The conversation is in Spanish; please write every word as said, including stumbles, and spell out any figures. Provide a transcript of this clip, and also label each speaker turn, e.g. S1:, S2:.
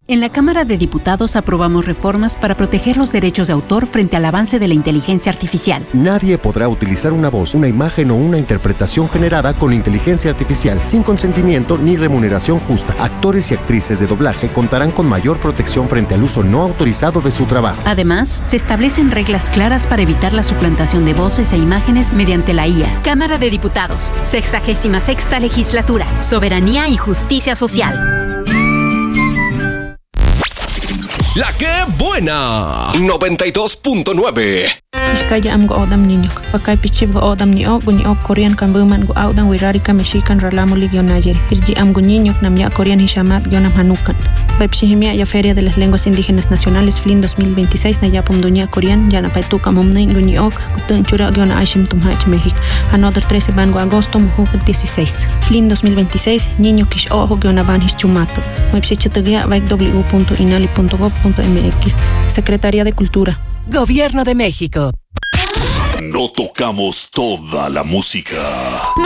S1: En la Cámara de Diputados aprobamos reformas para proteger los derechos de autor frente al avance de la inteligencia artificial.
S2: Nadie podrá utilizar una voz, una imagen o una interpretación generada con inteligencia artificial sin consentimiento ni remuneración justa. Actores y actrices de doblaje contarán con mayor protección frente al uso no autorizado de su trabajo.
S1: Además, se establecen reglas claras para evitar la suplantación de voces e imágenes mediante la I A. Cámara de Diputados, sexagésima sexta legislatura, soberanía y justicia social.
S3: La que buena, noventa y dos punto nueve.
S4: Iskaya am go odam niño, pakai pichib go odam ni o guni o Korean kan buman go audan wirari ka mexican ralamo ligio nayer. Irji am go niño nam ya Korean hishamat yonam hanukan. Baipshihimia ya Feria de las Lenguas Indígenas Nacionales F L I N dos mil veintiséis na ya pomdunia Korean ya na paituka momnei guni o gutun chura yona aishim tumhach México. Another trece ban go agosto mujuk dieciséis. F L I N dos mil veintiséis niño kish o yona ban his chumato. Baipshichatagia vaik w punto inali punto gov punto m x. Secretaría de Cultura.
S5: Gobierno de México.
S6: No tocamos toda la música.